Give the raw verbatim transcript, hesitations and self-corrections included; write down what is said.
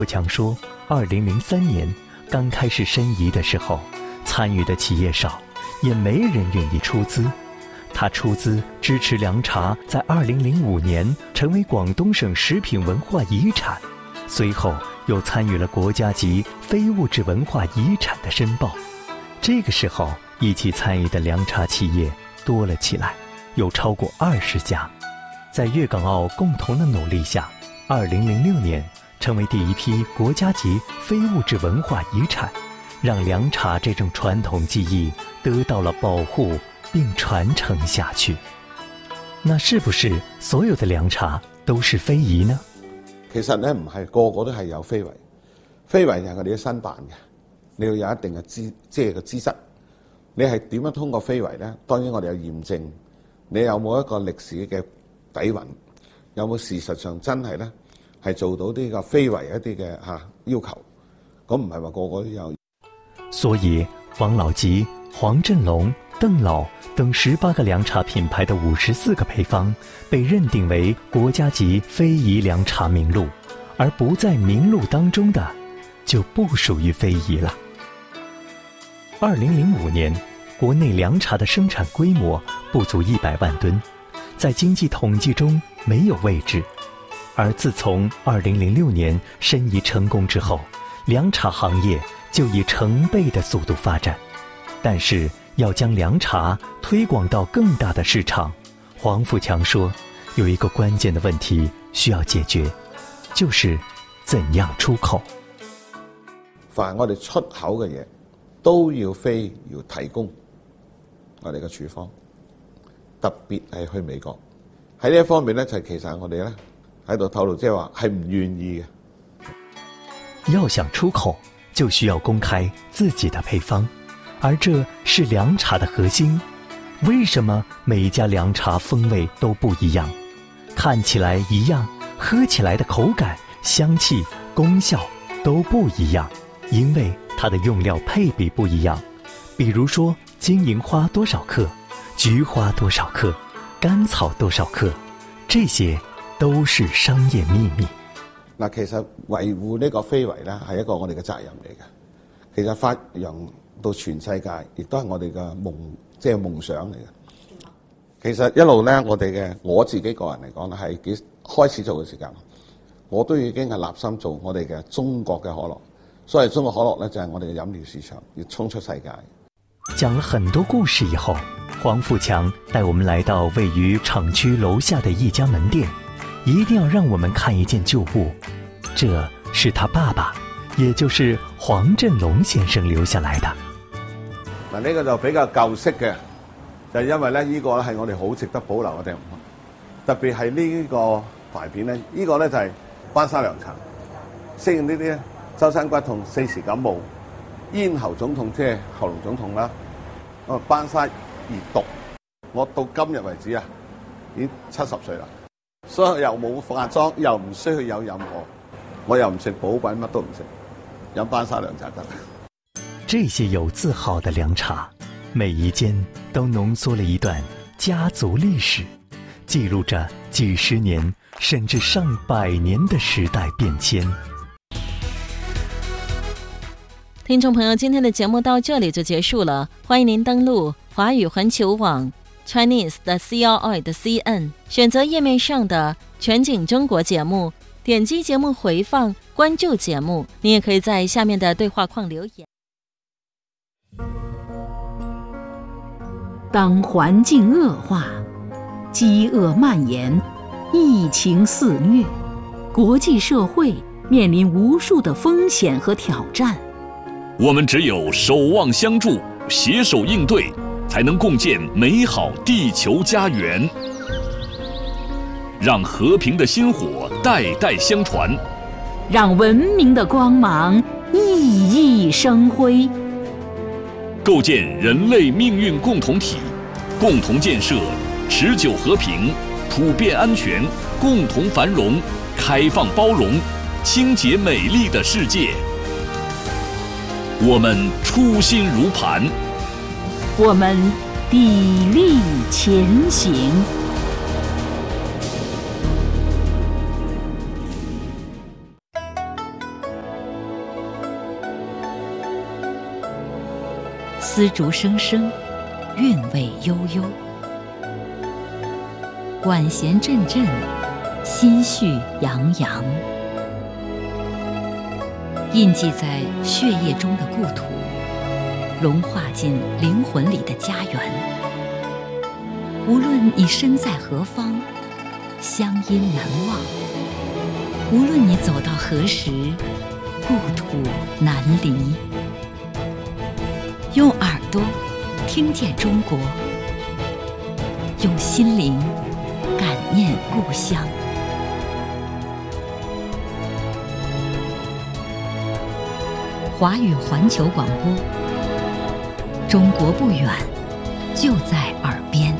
富强说，二零零三年刚开始申遗的时候，参与的企业少，也没人愿意出资。他出资支持凉茶在二零零五年成为广东省食品文化遗产，随后又参与了国家级非物质文化遗产的申报。这个时候，一起参与的凉茶企业多了起来，有超过二十家。在粤港澳共同的努力下，二零零六年成为第一批国家级非物质文化遗产，让凉茶这种传统技艺得到了保护并传承下去。那是不是所有的凉茶都是非遗呢？ 其實咧唔係個個都係有非遺，非遺就係我哋啲申辦嘅，你要有一定嘅資即係個資質。你係點樣通過非遺咧？當然我哋有驗證，你有冇一個歷史嘅底蘊，有冇事實上真係咧係做到呢個非遺一啲嘅嚇要求，咁唔係話個個都有。 所以王老吉、黃振龍、鄧老等十八個涼茶品牌的五十四個配方被認定為國家級非遺涼茶名錄，而不在名錄當中的就不屬於非遺了。二零零五年，國內涼茶的生產規模不足一百萬噸，在經濟統計中沒有位置。而自從二零零六年申遺成功之後，涼茶行業就以成倍的速度發展。但是要將涼茶推廣到更大的市場，黃富強說，有一個關鍵的問題需要解決，就是怎樣出口。 凡我哋出口嘅嘢，都要非要提供我哋嘅處方，特別係去美國。喺呢一方面咧，就係其實我哋咧喺度透露，即係話係唔願意嘅。要想出口，就需要公開自己的配方，而這是涼茶的核心。為什麼每一家涼茶風味都不一樣？看起來一樣，喝起來的口感、香氣、功效都不一樣，因為它的用料配比不一樣。比如說金銀花多少克，菊花多少克，甘草多少克，這些都是商業秘密。 嗱，其實維護呢個非遺咧係一個我哋嘅責任嚟嘅。其實發揚到全世界，亦都係我哋嘅夢，即係夢想嚟嘅。其實一路咧，我哋嘅我自己個人嚟講咧，係幾開始做嘅時間，我都已經係立心做我哋嘅中國嘅可樂。所以中國可樂咧就係我哋嘅飲料市場，要衝出世界。 講了很多故事以後，黃富強帶我們來到位於廠區樓下的一家門店，一定要讓我們看一件舊物，這是他爸爸，也就是黃振龍先生留下來的。 嗱，呢個就比較舊式嘅，就係因為咧呢個咧係我哋好值得保留嘅地方，特別係呢個牌片咧，呢個咧就係班沙涼茶，適應呢啲咧周身骨痛、四時感冒、咽喉腫痛，即係喉嚨腫痛啦。咁啊，班沙熱毒，我到今日為止啊，已經七十歲啦，所以又冇化妝，又唔需要有任何，我又唔食補品，乜都唔食，飲班沙涼茶得。 這些有字號的涼茶，每一間都濃縮了一段家族歷史，記錄着幾十年甚至上百年的時代變遷。 聽眾朋友，今天的節目到這裡就結束了，歡迎您登錄華語環球網 Chinese 的 C R I 的 C N， 選擇頁面上的全景中國節目，點擊節目回放，關注節目。你也可以在下面的對話框留言。 當環境惡化，飢餓蔓延，疫情肆虐，國際社會面臨無數的風險和挑戰。 我們只有守望相助，攜手應對，才能共建美好地球家園。讓和平的薪火代代相傳， 讓文明的光芒熠熠生輝。 構建人類命運共同體，共同建設持久和平、普遍安全、共同繁榮、開放包容、清潔美麗的世界。我們初心如磐， 我們砥礪前行。 丝竹声声，韵味悠悠。管弦阵阵，心绪洋洋。印记在血液中的故土，融化进灵魂里的家园。无论你身在何方，乡音难忘；无论你走到何时，故土难离。用耳朵听见中国，用心灵感念故乡。华语环球广播，中国不远，就在耳边。